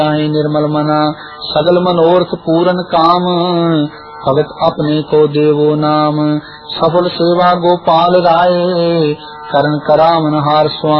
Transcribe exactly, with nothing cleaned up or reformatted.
निर्मल मना सगल मनोरथ पूरन काम, भगत अपने को देवो नाम। सफल सेवा गोपाल राय, करण करामन हार स्वामी।